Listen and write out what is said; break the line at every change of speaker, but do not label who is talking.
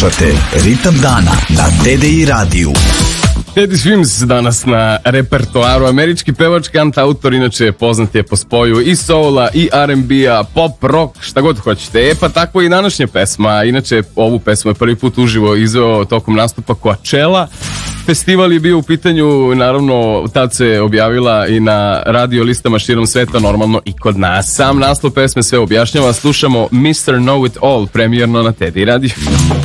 Slušate Ritam dana na TDI radiju.
Teddy Swims danas na repertoaru, američki pevač, kantautor, inače poznat je po spoju i soula i R&B-a, pop, rock, šta god hoćete. Pa tako i današnja pesma, inače ovu pesmu je prvi put uživo izveo tokom nastupa Coachella. Festival je bio u pitanju, naravno tad se objavila i na radio listama širom sveta, normalno i kod nas. Sam naslov pesme sve objašnjava, slušamo Mr. Know It All, premijerno na Teddy radiju.